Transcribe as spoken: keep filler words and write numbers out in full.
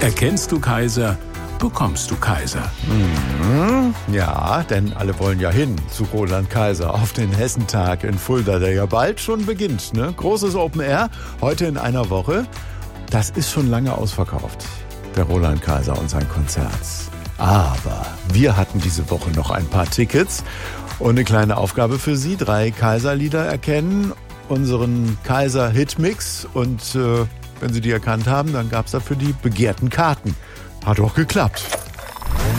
Erkennst du Kaiser, bekommst du Kaiser. Mhm. Ja, denn alle wollen ja hin zu Roland Kaiser auf den Hessentag in Fulda, der ja bald schon beginnt. Ne? Großes Open Air, heute in einer Woche. Das ist schon lange ausverkauft, der Roland Kaiser und sein Konzert. Aber wir hatten diese Woche noch ein paar Tickets und eine kleine Aufgabe für Sie. Drei Kaiser-Lieder erkennen, unseren Kaiser-Hitmix. Und äh, wenn Sie die erkannt haben, dann gab es dafür die begehrten Karten. Hat auch geklappt.